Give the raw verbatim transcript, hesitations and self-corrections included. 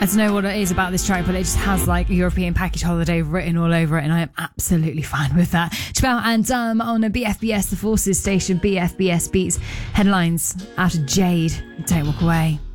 I don't know what it is about this track, but it just has like European Package Holiday written all over it, and I am absolutely fine with that. Chappelle and um, on a B F B S, the Forces station, B F B S Beats, headlines out of Jade. Don't walk away.